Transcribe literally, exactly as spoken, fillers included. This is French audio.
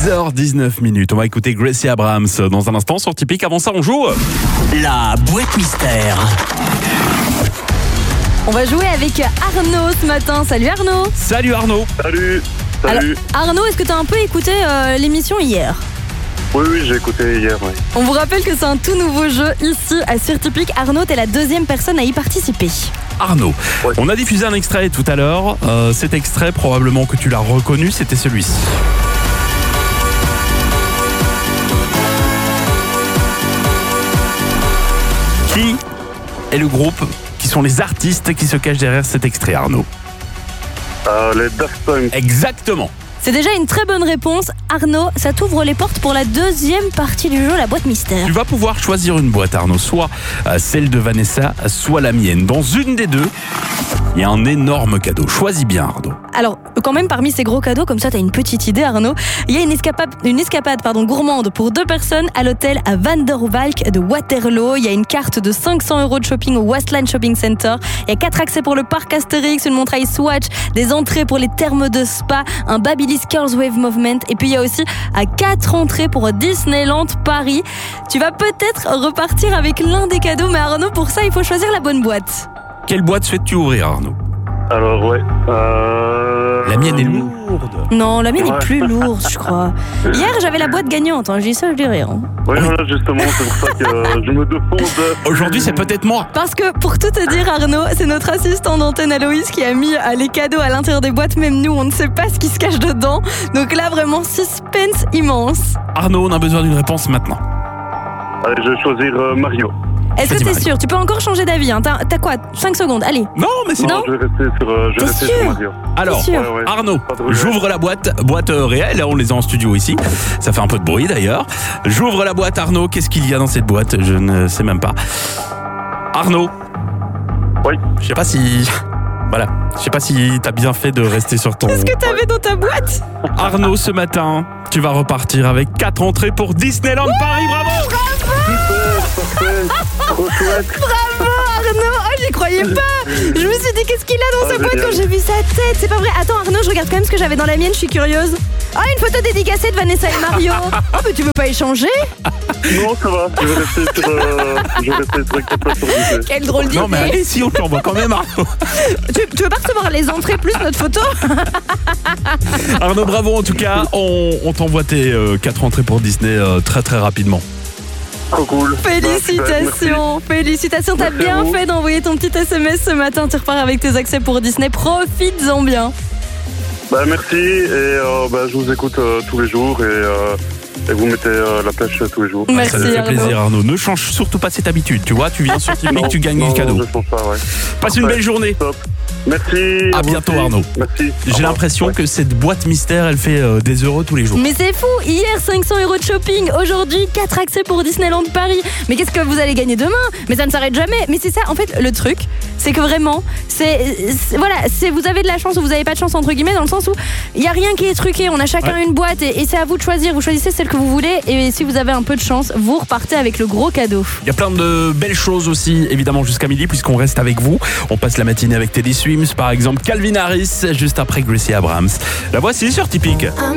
six heures dix-neuf minutes. On va écouter Gracie Abrams dans un instant sur Typique. Avant ça, on joue la boîte mystère. On va jouer avec Arnaud ce matin. Salut Arnaud. Salut Arnaud. Salut. Salut. Alors, Arnaud, est-ce que tu as un peu écouté euh, l'émission hier ? Oui, oui, j'ai écouté hier, oui. On vous rappelle que c'est un tout nouveau jeu ici à Sur Typique. Arnaud, t'es la deuxième personne à y participer. Arnaud, Ouais. on a diffusé un extrait tout à l'heure. Euh, cet extrait, probablement que tu l'as reconnu, c'était celui-ci. Qui est le groupe, qui sont les artistes qui se cachent derrière cet extrait, Arnaud? Euh, les Daft Punk. Exactement. C'est déjà une très bonne réponse. Arnaud, ça t'ouvre les portes pour la deuxième partie du jeu, la boîte mystère. Tu vas pouvoir choisir une boîte, Arnaud, soit euh, celle de Vanessa, soit la mienne. Dans une des deux, il y a un énorme cadeau. Choisis bien, Arnaud. Alors, quand même, parmi ces gros cadeaux, comme ça, t'as une petite idée, Arnaud. Il y a une escapade, une escapade pardon, gourmande pour deux personnes à l'hôtel à Van der Valk de Waterloo. Il y a une carte de cinq cents euros de shopping au Westland Shopping Center. Il y a quatre accès pour le parc Astérix, une montre Swatch, des entrées pour les thermes de spa, un Babyliss Girls Wave Movement. Et puis, il y a aussi à quatre entrées pour Disneyland Paris. Tu vas peut-être repartir avec l'un des cadeaux, mais Arnaud, pour ça, il faut choisir la bonne boîte. Quelle boîte souhaites-tu ouvrir, Arnaud? Alors, ouais. Euh... La mienne est lourde. Non, la mienne Ouais. est plus lourde, je crois. Hier, j'avais la boîte gagnante. Hein. Je dis ça, je dis rien. Oui, voilà, justement, c'est pour ça que euh, je me demande. Aujourd'hui, c'est peut-être moi. Parce que, pour tout te dire, Arnaud, c'est notre assistant d'antenne Aloïs qui a mis euh, les cadeaux à l'intérieur des boîtes. Même nous, on ne sait pas ce qui se cache dedans. Donc là, vraiment, suspense immense. Arnaud, on a besoin d'une réponse maintenant. Allez, je vais choisir euh, Mario. Est-ce que Vas-y, t'es Marie. sûr? Tu peux encore changer d'avis. Hein. T'as, t'as quoi? cinq secondes, allez. Non, mais c'est Non. bon. Je vais rester sur, euh, je vais T'es rester sûr sur Mario. Alors, sûr Ouais, ouais. Arnaud, Pas de regret. j'ouvre la boîte, boîte euh, réelle. On les a en studio ici. Ça fait un peu de bruit d'ailleurs. J'ouvre la boîte, Arnaud. Qu'est-ce qu'il y a dans cette boîte? Je ne sais même pas. Arnaud. Oui. Je sais pas si. Voilà. Je sais pas si t'as bien fait de rester sur ton. Qu'est-ce que t'avais dans ta boîte? Arnaud, ce matin, tu vas repartir avec quatre entrées pour Disneyland Paris. Bravo! Super, parfait. Trop chouette. Bravo, Arnaud! Oh, j'y croyais pas! Je me suis dit, qu'est-ce qu'il a dans Ah, sa boîte génial. quand j'ai vu sa tête? C'est pas vrai. Attends, Arnaud, je regarde quand même ce que j'avais dans la mienne, je suis curieuse. Ah, une photo dédicacée de Vanessa et Mario. Oh, mais tu veux pas échanger? Non, ça va. Je vais rester sur, euh, je vais rester sur quatre sur dix. Quelle drôle d'idée! Non, mais allez, si, on te l'envoie quand même, Arnaud. Tu, tu veux pas recevoir les entrées plus notre photo? Arnaud, bravo en tout cas. On, on t'envoie tes euh, quatre entrées pour Disney euh, très très rapidement. Trop cool. Félicitations! Félicitations, t'as Merci bien à vous. fait d'envoyer ton petit S M S ce matin. Tu repars avec tes accès pour Disney. Profites-en bien. Bah, merci. Et euh, bah, je vous écoute euh, tous les jours. Et, euh, et vous mettez euh, la pêche euh, tous les jours. Merci, Ça nous fait Arnaud. plaisir, Arnaud. Ne change surtout pas cette habitude. Tu vois, tu viens sur Typique, Non, tu gagnes non, le cadeau. Je pense pas, ouais. Passe une Parfait. belle journée. Top. Merci. À vous bientôt, aussi. Arnaud. Merci. Au J'ai revoir. l'impression Ouais. que cette boîte mystère, elle fait euh, des euros tous les jours. Mais c'est fou! Hier, cinq cents euros de shopping. Aujourd'hui, quatre accès pour Disneyland Paris. Mais qu'est-ce que vous allez gagner demain? Mais ça ne s'arrête jamais. Mais c'est ça, en fait, le truc, c'est que vraiment, c'est, c'est- voilà, c'est vous avez de la chance ou vous n'avez pas de chance, entre guillemets, dans le sens où il n'y a rien qui est truqué. On a chacun Ouais. une boîte et, et c'est à vous de choisir. Vous choisissez celle que vous voulez. Et si vous avez un peu de chance, vous repartez avec le gros cadeau. Il y a plein de belles choses aussi, évidemment, jusqu'à midi, puisqu'on reste avec vous. On passe la matinée avec Teddy Swims, par exemple, Calvin Harris, juste après Gracie Abrams. La voici sur Typique.